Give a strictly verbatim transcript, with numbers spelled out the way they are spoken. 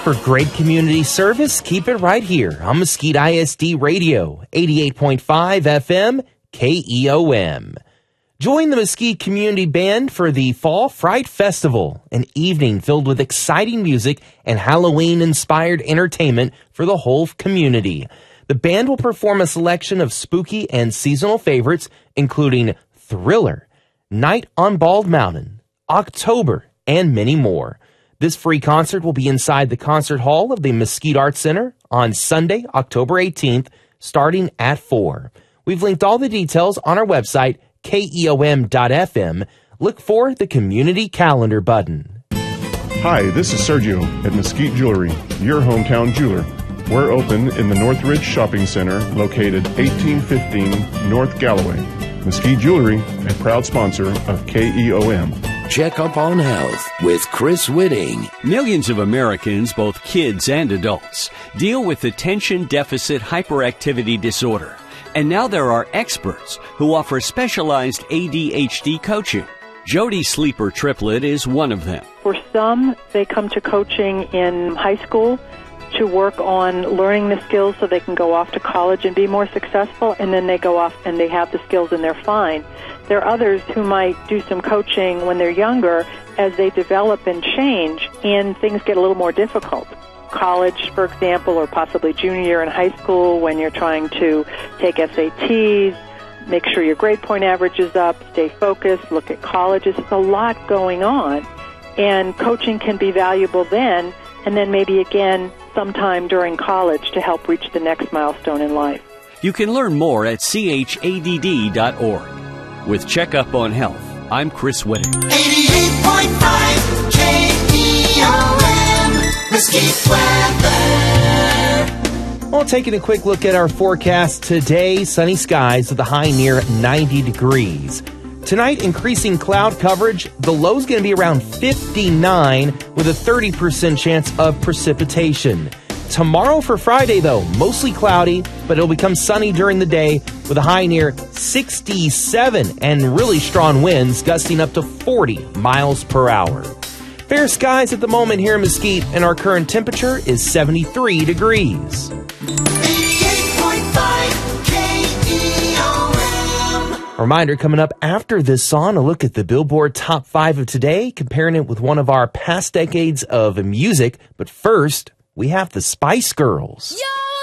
For great community service, keep it right here on Mesquite I S D Radio, eighty-eight point five F M, K E O M. Join the Mesquite Community Band for the Fall Fright Festival, an evening filled with exciting music and Halloween-inspired entertainment for the whole community. The band will perform a selection of spooky and seasonal favorites, including Thriller, Night on Bald Mountain, October, and many more. This free concert will be inside the concert hall of the Mesquite Arts Center on Sunday, October eighteenth, starting at four. We've linked all the details on our website, K E O M dot F M. Look for the community calendar button. Hi, this is Sergio at Mesquite Jewelry, your hometown jeweler. We're open in the Northridge Shopping Center, located eighteen fifteen North Galloway. Mesquite Jewelry, a proud sponsor of K E O M. Check Up on Health with Chris Whitting. Millions of Americans, both kids and adults, deal with attention deficit hyperactivity disorder. And now there are experts who offer specialized A D H D coaching. Jody Sleeper Triplett is one of them. For some, they come to coaching in high school to work on learning the skills so they can go off to college and be more successful, and then they go off and they have the skills and they're fine. There are others who might do some coaching when they're younger as they develop and change and things get a little more difficult. College, for example, or possibly junior year in high school when you're trying to take S A Ts, make sure your grade point average is up, stay focused, look at colleges. There's a lot going on, and coaching can be valuable then, and then maybe again sometime during college to help reach the next milestone in life. You can learn more at C H A D D dot org. With Checkup on Health, I'm Chris Whitting. eighty-eight point five K E O M, Mesquite weather. Well, taking a quick look at our forecast today, sunny skies with a high near ninety degrees. Tonight, increasing cloud coverage. The low's going to be around fifty-nine with a thirty percent chance of precipitation. Tomorrow for Friday, though, mostly cloudy, but it'll become sunny during the day with a high near sixty-seven and really strong winds gusting up to forty miles per hour. Fair skies at the moment here in Mesquite, and our current temperature is seventy-three degrees. eighty-eight point five K E O M. A reminder coming up after this song, a look at the Billboard Top five of today, comparing it with one of our past decades of music. But first, we have the Spice Girls. Yo!